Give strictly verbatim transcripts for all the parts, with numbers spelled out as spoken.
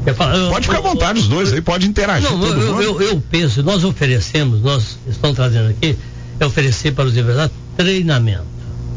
Falar, pode ficar à vontade, os dois aí, pode interagir. Não, todo eu, mundo. Eu, eu penso, nós oferecemos, nós estamos trazendo aqui, é oferecer para os empresários treinamento.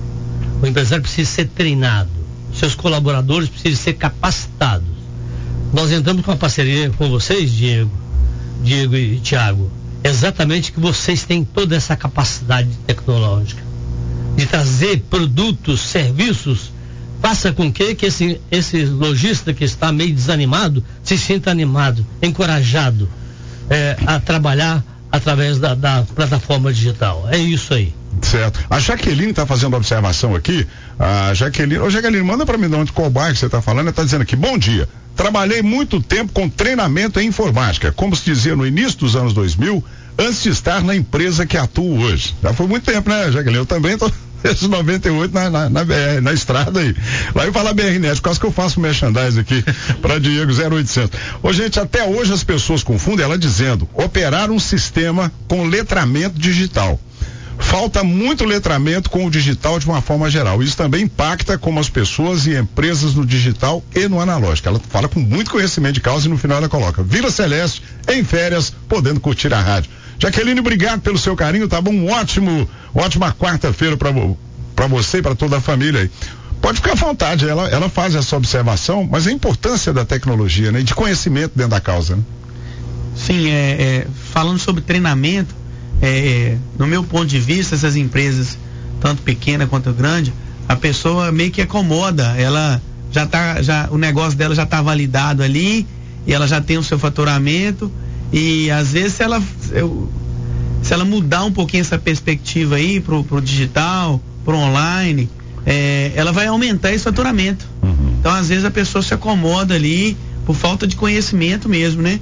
O empresário precisa ser treinado, seus colaboradores precisam ser capacitados. Nós entramos com uma parceria com vocês, Diego, Diego e Tiago, exatamente que vocês têm toda essa capacidade tecnológica de trazer produtos, serviços, faça com que, que esse, esse lojista que está meio desanimado se sinta animado, encorajado é, a trabalhar através da, da plataforma digital. É isso aí. Certo. A Jaqueline está fazendo uma observação aqui. A Jaqueline, ô Jaqueline, manda para mim de onde qual bairro que você está falando. Ela está dizendo aqui: bom dia. Trabalhei muito tempo com treinamento em informática, como se dizia no início dos anos dois mil, antes de estar na empresa que atuo hoje. Já foi muito tempo, né, Jaqueline? Eu também estou desde noventa e oito na, na, na B R, na estrada aí. Lá eu falo B R Net, quase que eu faço merchandising aqui para Diego zero oitocentos. Ô, gente, até hoje as pessoas confundem ela dizendo operar um sistema com letramento digital. Falta muito letramento com o digital de uma forma geral. Isso também impacta como as pessoas e empresas no digital e no analógico. Ela fala com muito conhecimento de causa e no final ela coloca: Vila Celeste, em férias, podendo curtir a rádio. Jaqueline, obrigado pelo seu carinho, tá bom? Um ótimo, ótima quarta-feira para para você e para toda a família aí. Pode ficar à vontade, ela, ela faz essa observação, mas a importância da tecnologia, né? E de conhecimento dentro da causa, né? Sim, é, é, falando sobre treinamento, é, no meu ponto de vista, essas empresas, tanto pequena quanto grande, a pessoa meio que acomoda, ela já tá, já, o negócio dela já está validado ali, e ela já tem o seu faturamento, e às vezes se ela, eu, se ela mudar um pouquinho essa perspectiva aí pro, pro digital, pro online, é, ela vai aumentar esse faturamento. Uhum. Então às vezes a pessoa se acomoda ali por falta de conhecimento mesmo, né?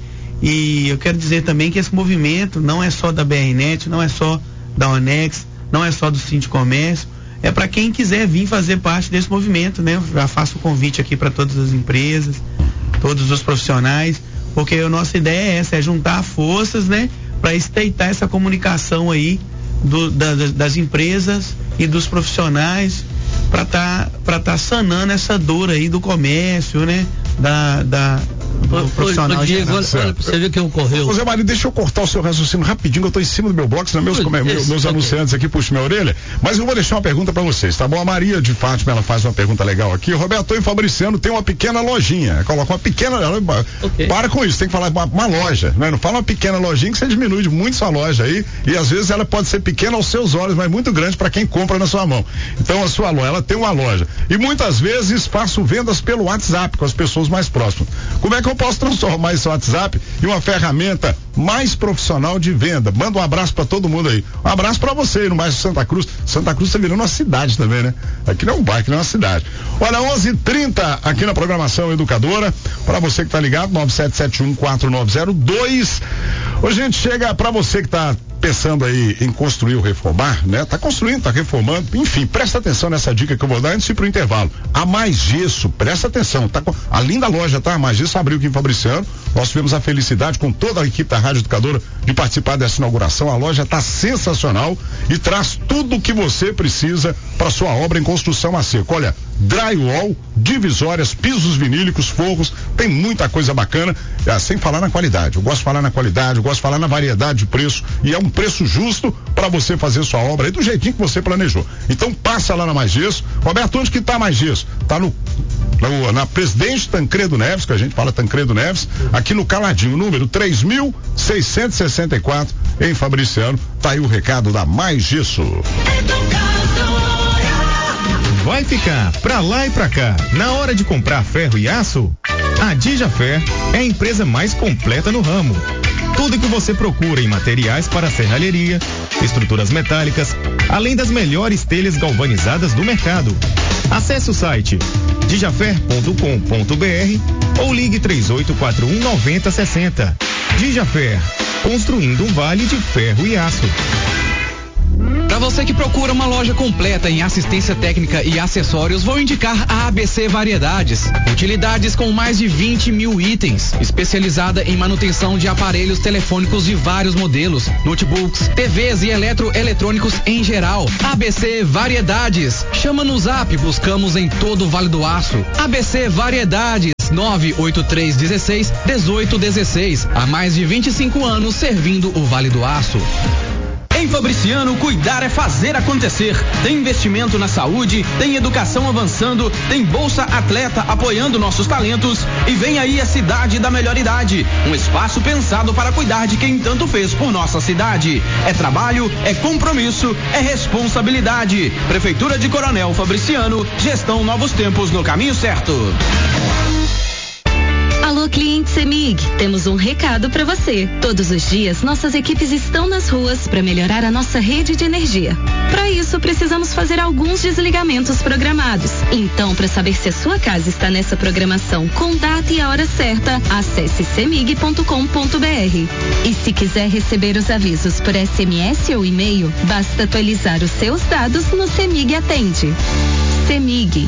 E eu quero dizer também que esse movimento não é só da B R Net, não é só da Onex, não é só do Sindicomércio, é para quem quiser vir fazer parte desse movimento, né? Eu já faço o convite aqui para todas as empresas, todos os profissionais, porque a nossa ideia é essa, é juntar forças, né? Para estreitar essa comunicação aí do, da, das empresas e dos profissionais, para tá, para tá sanando essa dor aí do comércio, né? Da, da do profissional. Ô, Diego, olha, olha, você viu que ocorreu. José Maria, deixa eu cortar o seu raciocínio rapidinho, que eu tô em cima do meu bloco, senão meus, esse, meus, meus anunciantes aqui puxam minha orelha, mas eu vou deixar uma pergunta para vocês, tá bom? A Maria de Fátima, ela faz uma pergunta legal aqui. O Roberto e Fabriciano tem uma pequena lojinha, coloca uma pequena, ela, okay. Para com isso, tem que falar uma, uma loja, né? Não fala uma pequena lojinha, que você diminui muito sua loja aí, e às vezes ela pode ser pequena aos seus olhos, mas muito grande para quem compra na sua mão. Então a sua loja, ela tem uma loja, e muitas vezes faço vendas pelo WhatsApp com as pessoas mais próximas. Como é que eu posso transformar esse WhatsApp em uma ferramenta mais profissional de venda? Manda um abraço para todo mundo aí. Um abraço para você no bairro Santa Cruz. Santa Cruz tá virando uma cidade também, né? Aqui não é um bairro, aqui não é uma cidade. Olha, onze e trinta aqui na programação educadora. Para você que tá ligado, nove sete sete um quatro nove zero dois. Hoje a gente chega para você que tá pensando aí em construir ou reformar, né? Tá construindo, tá reformando, enfim, presta atenção nessa dica que eu vou dar antes de ir pro intervalo. A Mais Gesso, presta atenção, tá? A linda loja, tá? A Mais Gesso abriu aqui em Fabriciano. Nós tivemos a felicidade com toda a equipe da Rádio Educadora de participar dessa inauguração. A loja tá sensacional e traz tudo o que você precisa para sua obra em construção a seco. Olha, drywall, divisórias, pisos vinílicos, forros, tem muita coisa bacana, é, sem falar na qualidade. Eu gosto de falar na qualidade, eu gosto de falar na variedade de preço, e é um preço justo para você fazer sua obra aí do jeitinho que você planejou. Então passa lá na Mais Gesso. Roberto, onde que tá Mais Gesso? Tá no, no na Presidente Tancredo Neves, que a gente fala Tancredo Neves, aqui no Caladinho, número três mil seiscentos e sessenta e quatro, em Fabriciano. Tá aí o recado da Mais Gesso. Vai ficar pra lá e pra cá. Na hora de comprar ferro e aço, a Dijafer é a empresa mais completa no ramo. Tudo que você procura em materiais para serralheria, estruturas metálicas, além das melhores telhas galvanizadas do mercado. Acesse o site dijafer ponto com ponto br ou ligue três oito quatro um nove zero seis zero. Dijafer, construindo um vale de ferro e aço. Para você que procura uma loja completa em assistência técnica e acessórios, vou indicar a A B C Variedades. Utilidades com mais de vinte mil itens, especializada em manutenção de aparelhos telefônicos de vários modelos, notebooks, T Vs e eletroeletrônicos em geral. A B C Variedades. Chama no Zap, buscamos em todo o Vale do Aço. A B C Variedades. nove oito três um seis, um oito um seis. Há mais de vinte e cinco anos servindo o Vale do Aço. Em Fabriciano, cuidar é fazer acontecer. Tem investimento na saúde, tem educação avançando, tem Bolsa Atleta apoiando nossos talentos e vem aí a Cidade da Melhor Idade, um espaço pensado para cuidar de quem tanto fez por nossa cidade. É trabalho, é compromisso, é responsabilidade. Prefeitura de Coronel Fabriciano, gestão Novos Tempos no caminho certo. Alô, cliente CEMIG, temos um recado para você. Todos os dias, nossas equipes estão nas ruas para melhorar a nossa rede de energia. Para isso, precisamos fazer alguns desligamentos programados. Então, para saber se a sua casa está nessa programação com data e a hora certa, acesse cemig ponto com ponto br. E se quiser receber os avisos por S M S ou e-mail, basta atualizar os seus dados no CEMIG Atende. CEMIG.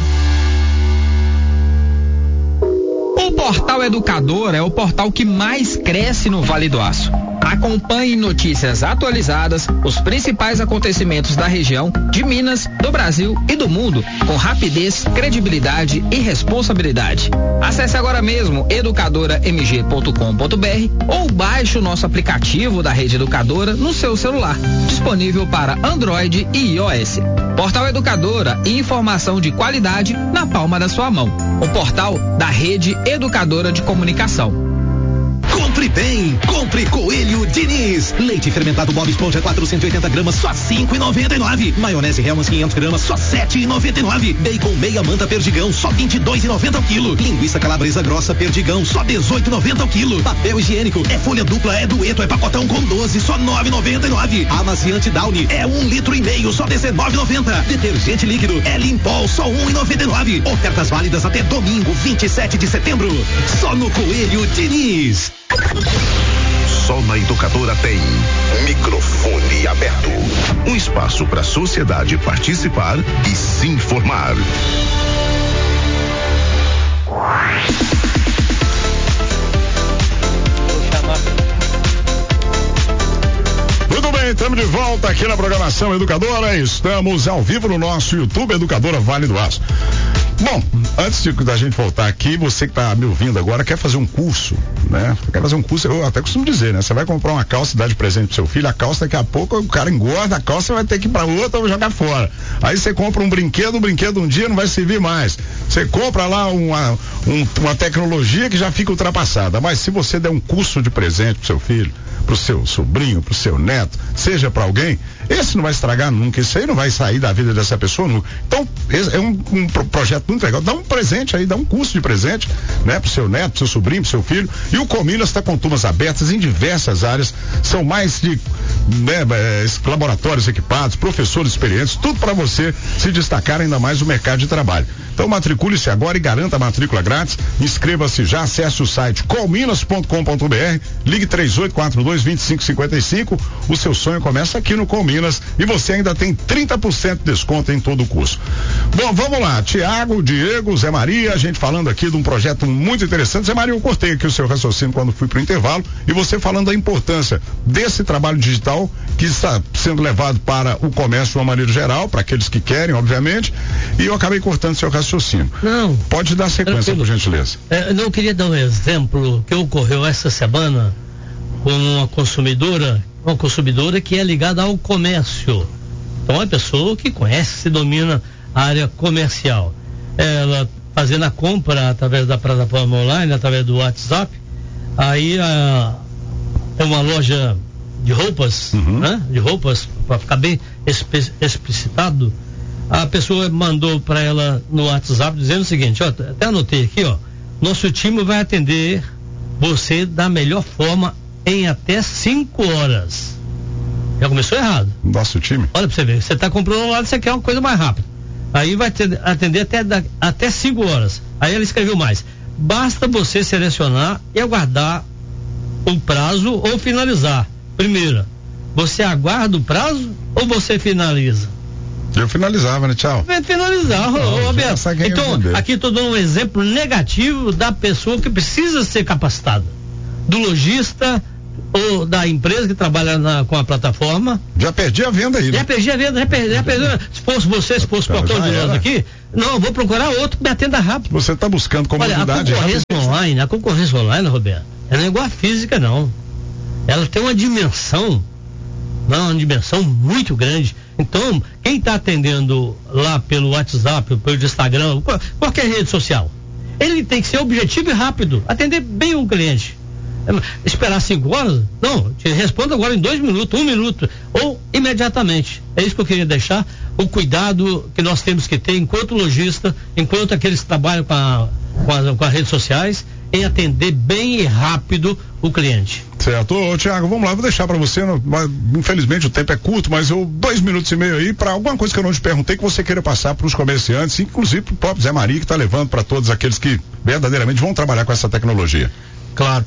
O Portal Educador é o portal que mais cresce no Vale do Aço. Acompanhe notícias atualizadas, os principais acontecimentos da região, de Minas, do Brasil e do mundo, com rapidez, credibilidade e responsabilidade. Acesse agora mesmo educadora m g ponto com ponto b r ou baixe o nosso aplicativo da Rede Educadora no seu celular, disponível para Android e iOS. Portal Educadora, informação de qualidade na palma da sua mão. O portal da Rede Educadora de Comunicação. Compre bem, compre Coelho Diniz. Leite fermentado Bob Esponja quatrocentos e oitenta gramas, só cinco e noventa e nove. Maionese Hellmann's quinhentos gramas, só sete e noventa e nove. Bacon meia manta Perdigão, só vinte e dois e noventa ao quilo. Linguiça calabresa grossa Perdigão, só dezoito e noventa ao quilo. Papel higiênico é folha dupla, é dueto, é pacotão com doze, só nove e noventa e nove. Amaciante Downy é um litro e meio, só dezenove e noventa. Detergente líquido é Limpol, só um e noventa e nove. Ofertas válidas até domingo, vinte e sete de setembro. Só no Coelho Diniz. Só na Educadora tem microfone aberto. Um espaço para a sociedade participar e se informar. Muito bem, estamos de volta aqui na programação Educadora. Estamos ao vivo no nosso YouTube Educadora Vale do Aço. Bom, antes de, da gente voltar aqui, você que está me ouvindo agora quer fazer um curso, né? Quer fazer um curso, eu até costumo dizer, né? Você vai comprar uma calça e dar de presente pro seu filho, a calça daqui a pouco o cara engorda, a calça vai ter que ir para outra ou jogar fora. Aí você compra um brinquedo, o brinquedo um dia não vai servir mais. Você compra lá uma, um, uma tecnologia que já fica ultrapassada, mas se você der um curso de presente pro seu filho, pro seu sobrinho, pro seu neto, seja para alguém, esse não vai estragar nunca, isso aí não vai sair da vida dessa pessoa nunca. Então, é um, um projeto muito legal, dá um presente aí, dá um curso de presente, né, pro seu neto, pro seu sobrinho, pro seu filho, e o Cominas está com turmas abertas em diversas áreas, são mais de, né, laboratórios equipados, professores experientes, tudo para você se destacar ainda mais no mercado de trabalho. Então matricule-se agora e garanta a matrícula grátis, inscreva-se já, acesse o site cominas ponto com ponto b r, ligue três oito quatro dois, dois cinco cinco cinco, o seu sonho começa aqui no Cominas e você ainda tem trinta por cento de desconto em todo o curso. Bom, vamos lá, Tiago, Diego, Zé Maria, a gente falando aqui de um projeto muito interessante. Zé Maria, eu cortei aqui o seu raciocínio quando fui pro intervalo e você falando da importância desse trabalho digital que está sendo levado para o comércio de uma maneira geral, para aqueles que querem, obviamente, e eu acabei cortando seu raciocínio. Não. Pode dar sequência, por gentileza. É, eu queria dar um exemplo que ocorreu essa semana com uma consumidora, uma consumidora que é ligada ao comércio. Então, é uma pessoa que conhece, se domina a área comercial. Ela fazendo a compra através da plataforma online, através do WhatsApp, aí a, é uma loja de roupas, uhum. né? De roupas, para ficar bem espe- explicitado. A pessoa mandou para ela no WhatsApp dizendo o seguinte, ó, até anotei aqui, ó, nosso time vai atender você da melhor forma em até cinco horas. Já começou errado. Nosso time? Olha pra você ver, você tá comprando um lado, você quer uma coisa mais rápida. Aí vai ter, atender até, da, até cinco horas. Aí ela escreveu mais. Basta você selecionar e aguardar o prazo ou finalizar. Primeiro, você aguarda o prazo ou você finaliza? Eu finalizava, né? Tchau. Finalizar, ô, Roberto. Então, aqui estou dando um exemplo negativo da pessoa que precisa ser capacitada. Do lojista ou da empresa que trabalha na, com a plataforma. Já perdi a venda aí, né? Já perdi a venda, já perdi, já perdi. Se fosse você, se fosse qualquer um de nós aqui, Não, eu vou procurar outro que me atenda rápido. Você está buscando comodidade. Olha, a concorrência online, a concorrência online, Roberto, ela não é igual a física, não. Ela tem uma dimensão, não, uma dimensão muito grande. Então, quem está atendendo lá pelo WhatsApp, pelo Instagram, qualquer rede social, ele tem que ser objetivo e rápido, atender bem o cliente. Esperar cinco horas? Não, te respondo agora em dois minutos, um minuto, ou imediatamente. É isso que eu queria deixar, o cuidado que nós temos que ter enquanto lojista, enquanto aqueles que trabalham com, a, com, a, com as redes sociais, em atender bem e rápido o cliente. Certo. Ô, Tiago, vamos lá, vou deixar para você, não, infelizmente o tempo é curto, mas eu, dois minutos e meio aí, para alguma coisa que eu não te perguntei, que você queira passar para os comerciantes, inclusive para o próprio Zé Maria, que está levando para todos aqueles que verdadeiramente vão trabalhar com essa tecnologia. Claro.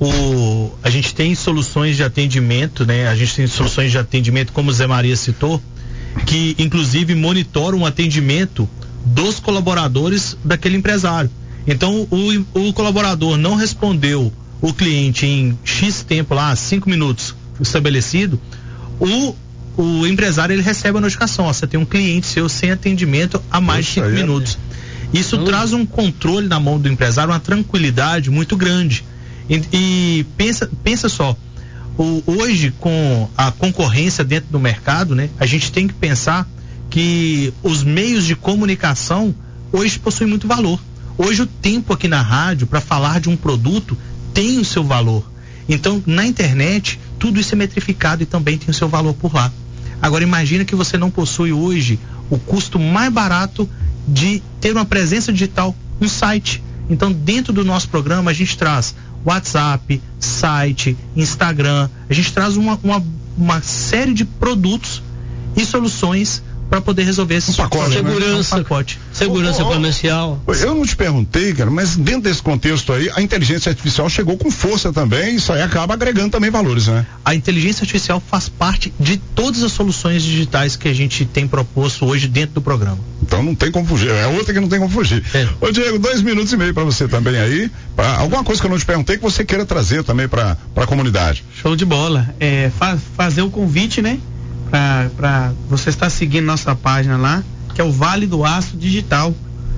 O, a gente tem soluções de atendimento, né? A gente tem soluções de atendimento, como o Zé Maria citou, que inclusive monitoram o atendimento dos colaboradores daquele empresário. Então, o, o colaborador não respondeu o cliente em X tempo lá, cinco minutos estabelecido, o, o empresário ele recebe a notificação, ó, você tem um cliente seu sem atendimento há mais de cinco minutos. Isso hum. traz um controle na mão do empresário, uma tranquilidade muito grande. E, e pensa, pensa só, o, hoje com a concorrência dentro do mercado, né, a gente tem que pensar que os meios de comunicação hoje possuem muito valor. Hoje o tempo aqui na rádio para falar de um produto tem o seu valor. Então, na internet, tudo isso é metrificado e também tem o seu valor por lá. Agora, imagina que você não possui hoje o custo mais barato de ter uma presença digital, um site. Então, dentro do nosso programa, a gente traz WhatsApp, site, Instagram, a gente traz uma, uma, uma série de produtos e soluções para poder resolver esses um pacote, segurança, né? um pacote. Segurança oh, oh, comercial. Eu não te perguntei, cara, mas dentro desse contexto aí, a inteligência artificial chegou com força também, isso aí acaba agregando também valores, né? A inteligência artificial faz parte de todas as soluções digitais que a gente tem proposto hoje dentro do programa. Então não tem como fugir, é outra que não tem como fugir. É. Ô Diego, dois minutos e meio para você também aí, pra, alguma coisa que eu não te perguntei que você queira trazer também para a comunidade. Show de bola, é, fa- fazer o convite, né? Para você estar seguindo nossa página lá, que é o Vale do Aço Digital.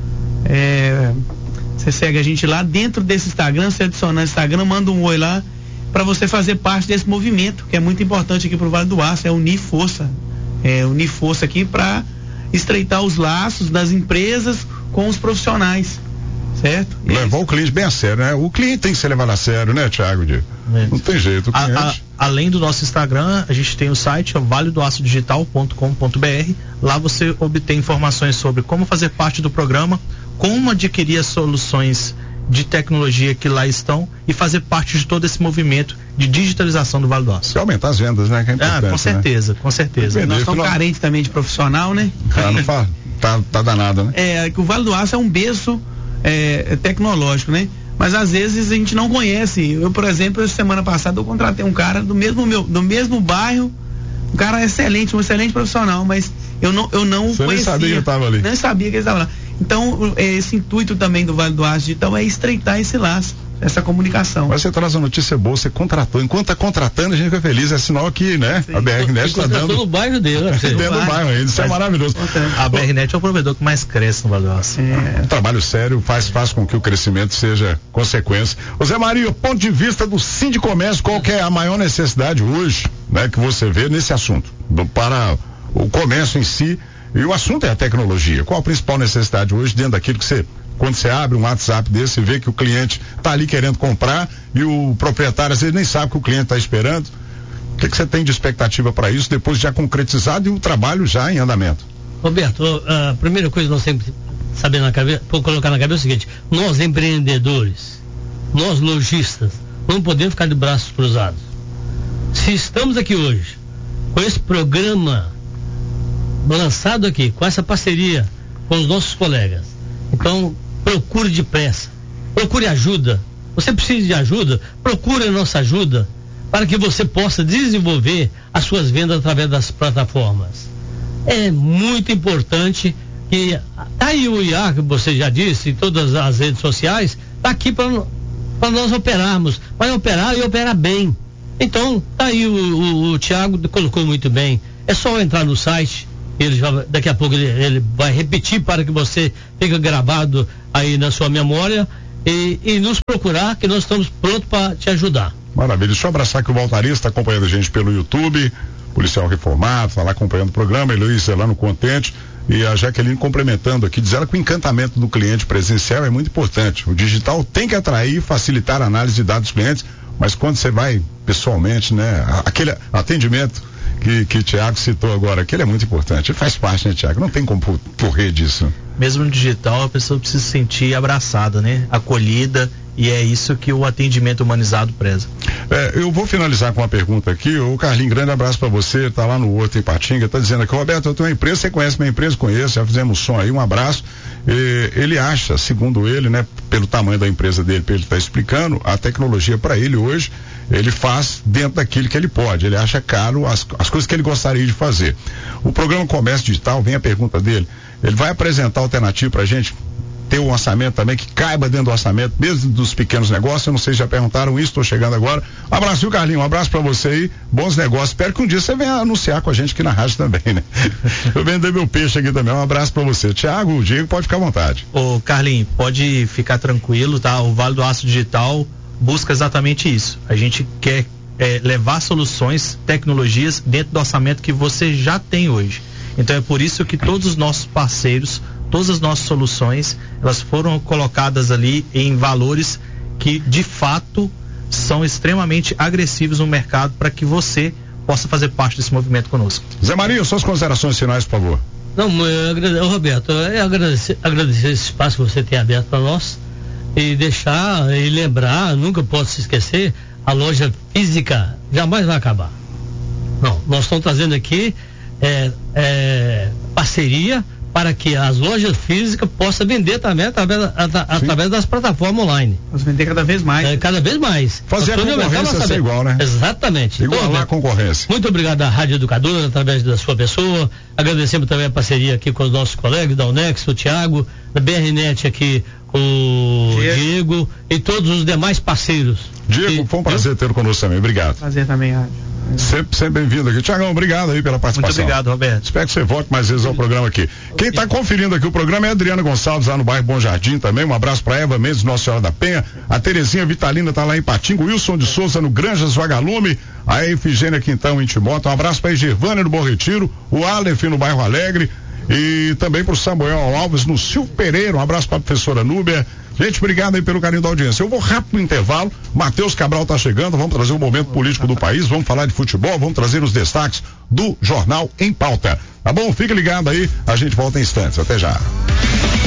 É, você segue a gente lá dentro desse Instagram, você adiciona no Instagram, manda um oi lá para você fazer parte desse movimento, que é muito importante aqui para o Vale do Aço, é unir força, é unir força aqui para estreitar os laços das empresas com os profissionais, certo? Levar o cliente bem a sério, né? O cliente tem que ser levado a sério, né, Thiago? É. Não tem jeito. O cliente... a, a, além do nosso Instagram, a gente tem o site, é o vale do aço digital ponto com ponto b r. Lá você obtém informações sobre como fazer parte do programa, como adquirir as soluções de tecnologia que lá estão e fazer parte de todo esse movimento de digitalização do Vale do Aço. E aumentar as vendas, né? Que é ah, com certeza, né? com certeza. Vender, Nós estamos final... carentes também de profissional, né? Ah, não fala. Tá, tá danado, né? É, que o Vale do Aço é um berço é, tecnológico, né? Mas às vezes a gente não conhece. Eu, por exemplo, semana passada eu contratei um cara do mesmo meu, do mesmo bairro, um cara excelente, um excelente profissional, mas eu não, eu não Você conhecia. nem sabia que ele estava ali. Nem sabia que ele estava lá. Então, esse intuito também do Vale do Aço Digital é estreitar esse laço, essa comunicação. Mas você traz uma notícia boa, você contratou. Enquanto está contratando, a gente fica feliz. É sinal que, né? Sim. A B R Net está dando. no bairro dele, né? Dentro do bairro ainda. Isso é maravilhoso. A B R Net é o provedor que mais cresce no Vale do Aço. É. Um trabalho sério faz, faz com que o crescimento seja consequência. Ô Zé Maria, ponto de vista do Sindicomércio, qual que é a maior necessidade hoje, né? Que você vê nesse assunto? Do, para o comércio em si. E o assunto é a tecnologia. Qual a principal necessidade hoje dentro daquilo que você, quando você abre um WhatsApp desse, vê que o cliente está ali querendo comprar e o proprietário às vezes nem sabe o que o cliente está esperando? O que, que você tem de expectativa para isso depois já concretizado e o trabalho já em andamento? Roberto, a primeira coisa que nós temos que saber na cabeça, colocar na cabeça é o seguinte: nós empreendedores, nós lojistas, não podemos ficar de braços cruzados. Se estamos aqui hoje com esse programa lançado aqui, com essa parceria com os nossos colegas, então procure depressa, procure ajuda. Você precisa de ajuda, procure a nossa ajuda para que você possa desenvolver as suas vendas através das plataformas. É muito importante que tá aí o I A, que você já disse, em todas as redes sociais, está aqui para nós operarmos, vai operar e operar bem. Então, tá aí o, o, o Thiago colocou muito bem. É só entrar no site ele já, daqui a pouco ele, ele vai repetir para que você fique gravado aí na sua memória e, e nos procurar, que nós estamos prontos para te ajudar. Maravilha. Deixa eu abraçar que o Valtarista está acompanhando a gente pelo YouTube, policial reformado, está lá acompanhando o programa, Heloísa lá no Contente, e a Jaqueline complementando aqui, dizendo que o encantamento do cliente presencial é muito importante. O digital tem que atrair e facilitar a análise de dados dos clientes, mas quando você vai pessoalmente, né, aquele atendimento que, que o Thiago citou agora, aquele é muito importante. Ele faz parte, né, Thiago? Não tem como correr disso. Mesmo no digital, a pessoa precisa se sentir abraçada, né? Acolhida, e é isso que o atendimento humanizado preza. É, eu vou finalizar com uma pergunta aqui. O Carlinho, grande abraço para você, tá lá no Horto em Patinga, tá dizendo aqui, Roberto, eu tenho uma empresa, você conhece minha empresa? Conheço, já fizemos som aí, um abraço. E, ele acha, segundo ele, né, pelo tamanho da empresa dele, ele tá explicando, a tecnologia para ele hoje, ele faz dentro daquilo que ele pode, ele acha caro as, as coisas que ele gostaria de fazer. O programa Comércio Digital, vem a pergunta dele, ele vai apresentar alternativa pra gente ter um orçamento também que caiba dentro do orçamento, mesmo dos pequenos negócios. Eu não sei se já perguntaram isso, estou chegando agora. Um abraço, viu, Carlinhos? Um abraço para você aí, bons negócios. Espero que um dia você venha anunciar com a gente aqui na rádio também, né? Eu vender meu peixe aqui também. Um abraço para você. Tiago, o Diego, pode ficar à vontade. Ô, Carlinhos, pode ficar tranquilo, tá? O Vale do Aço Digital busca exatamente isso. A gente quer é, levar soluções, tecnologias dentro do orçamento que você já tem hoje. Então é por isso que todos os nossos parceiros, todas as nossas soluções, elas foram colocadas ali em valores que de fato são extremamente agressivos no mercado para que você possa fazer parte desse movimento conosco. Zé Maria, suas considerações finais, por favor. Não, eu agradeço, Roberto, é agradecer, agradecer esse espaço que você tem aberto para nós e deixar e lembrar, nunca posso se esquecer, a loja física jamais vai acabar. Não, nós estamos trazendo aqui É, é, parceria para que as lojas físicas possam vender também através, atra, através das plataformas online. Vamos vender cada vez mais. É, cada vez mais. Fazer a concorrência ser igual, né? Exatamente. Igual então, a concorrência. Muito obrigado à Rádio Educadora, através da sua pessoa. Agradecemos também a parceria aqui com os nossos colegas da Unex, o Thiago, da B R Net aqui com o Diego, Diego e todos os demais parceiros. Diego, e, foi um prazer tê-lo conosco também. Obrigado. Prazer também, Rádio. Sempre, sempre bem-vindo aqui. Tiagão, obrigado aí pela participação. Muito obrigado, Roberto. Espero que você volte mais vezes ao programa aqui. Quem está conferindo aqui o programa é a Adriana Gonçalves, lá no bairro Bom Jardim também. Um abraço para Eva Mendes, Nossa Senhora da Penha. A Terezinha Vitalina está lá em Patinga. O Wilson de Souza no Granjas Vagalume. A Efigênia Quintão em Timóteo. Um abraço para a Gervânia no Bom Retiro. O Aleph no bairro Alegre. E também para o Samuel Alves no Silvio Pereira. Um abraço para a professora Núbia. Gente, obrigado aí pelo carinho da audiência. Eu vou rápido no intervalo. Matheus Cabral tá chegando. Vamos trazer o momento político do país. Vamos falar de futebol. Vamos trazer os destaques do Jornal em Pauta. Tá bom? Fique ligado aí. A gente volta em instantes. Até já.